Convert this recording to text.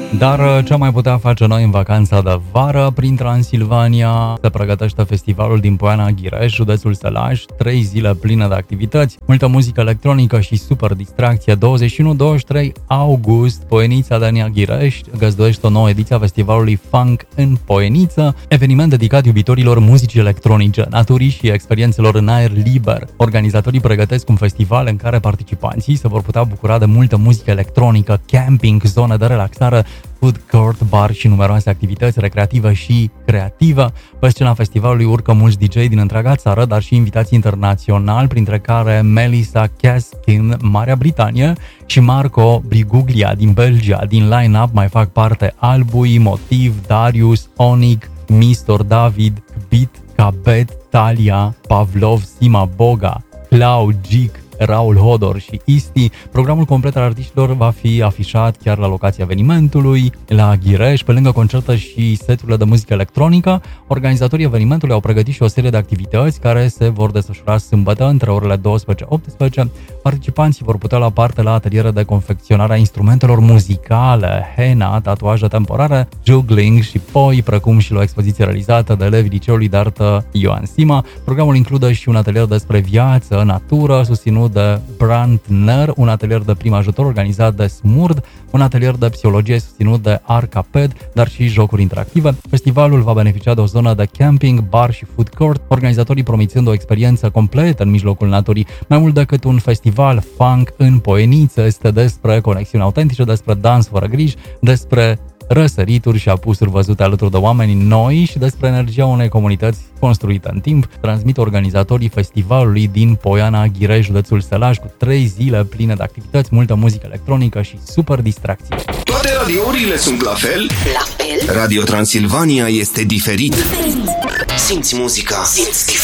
Dar ce am mai putea face noi în vacanța de vară prin Transilvania? Se pregătește festivalul din Poiana Ghireș, județul Sălaj, 3 zile pline de activități, multă muzică electronică și super distracție. 21-23 august, Poienița Dania Ghireș găzduiește o nouă ediție a festivalului Funk în Poieniță, eveniment dedicat iubitorilor muzicii electronice, naturii și experiențelor în aer liber. Organizatorii pregătesc un festival în care participanții se vor putea bucura de multă muzică electronică, camping, zone de relaxare, food court, bar și numeroase activități recreative și creative. Pe scena festivalului urcă mulți DJ din întreaga țară, dar și invitații internaționali, printre care Melissa Keskin, Marea Britanie, și Marco Briguglia din Belgia. Din line-up mai fac parte Albui, Motiv, Darius, Onic, Mistor David, Beat, Cabet, Talia, Pavlov, Sima Boga, Clau, Gic, Raul Hodor și Isti. Programul complet al artiștilor va fi afișat chiar la locația evenimentului, la Ghireș. Pe lângă concerte și seturile de muzică electronică, organizatorii evenimentului au pregătit și o serie de activități care se vor desfășura sâmbătă între orele 12-18. Participanții vor putea lua parte la ateliere de confecționare a instrumentelor muzicale, henna, tatuaje temporare, juggling și poi, precum și la o expoziție realizată de elevii Liceului de Artă Ioan Sima. Programul include și un atelier despre viață, natură, susținut de Brandner, un atelier de prim ajutor organizat de Smurd, un atelier de psihologie susținut de Arcaped, dar și jocuri interactive. Festivalul va beneficia de o zonă de camping, bar și food court, organizatorii promițând o experiență completă în mijlocul naturii. Mai mult decât un festival, Funk în Poieniță este despre conexiuni autentice, despre dans fără griji, despre răsărituri și apusuri văzute alături de oameni noi și despre energia unei comunități construite în timp. Transmit organizatorii festivalului din Poiana Ghireș, județul Sălaj, cu 3 zile pline de activități, multă muzică electronică și super distracție. Toate radiourile sunt la fel? La fel? Radio Transilvania este diferit. Simți muzica. Simți